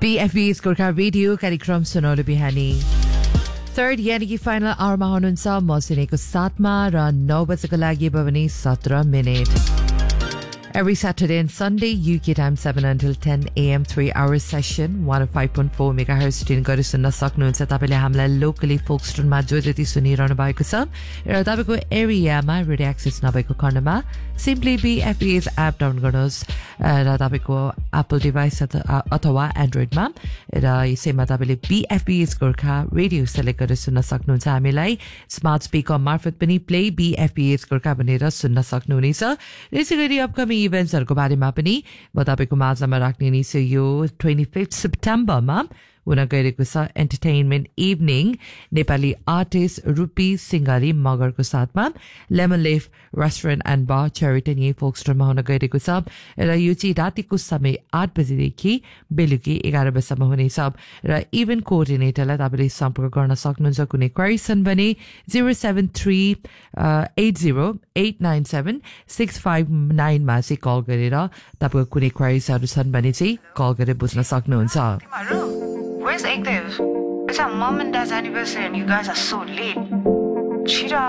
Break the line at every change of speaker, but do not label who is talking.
BFB's Gorkha Radio कार्यक्रम सुनौलो बिहानी थर्ड यानी कि फाइनल आवरमा हुनुहुन्छ म सुनेको 7 मा र 9 बजेको लागि बवनी 17 minute Every Saturday and Sunday, UK time 7 until 10 a.m. 3-hour session, 105.4 MHz tune गरी सुन्न सक्नुहुन्छ तपाईले हामीलाई लोकली फोक्सटोनमा जो जति सुनिरहनु भएको छ र तपाईको एरियामा रेडियो एक्सेस नभएको खण्डमा सिम्पली BFB's एप डाउनलोड गर्नुहोस् र तपाईको एप्पल डिभाइस अथवा एन्ड्रोइडमा र यसैमा तपाईले BFB's गोर्खा रेडियो सेलेक्ट गरेर सुन्न सक्नुहुन्छ हामीलाई स्मार्ट स्पिकर मार्फत पनि प्ले BFB's गोर्खा भनेर सुन्न सक्नुहुनेछ यसैगरी अपकमिङ इभेन्ट्सहरुको बारेमा पनि म तपाईको माझमा राख्ने नि छु यो 25 सेप्टेम्बरमा हुन गइरहेको छ एन्टरटेनमेन्ट इभनिङ नेपाली आर्टिस्ट रुपी सिंगारी मगरको साथमा लेमन लिफ रेस्टुरेन्ट एन्ड बार चेरिटन यही फोक्सटोनमा हुन गइरहेको छ र यो चाहिँ रातिको समय 8 बजेदेखि बेलुकी 11 बजेसम्म हुनेछ र इभेन्ट कोअर्डिनेटरलाई तपाईले सम्पर्क गर्न सक्नुहुन्छ कुनै क्वेरी छन् भने 07380897659 मा चाहिँ कल गरेर तपाईको कुनै क्वेरीजहरु छन् भने चाहिँ कल गरेर बुझ्न सक्नुहुन्छ
Where's Active? It's our mom and dad's anniversary and you guys are so late. Cheetah.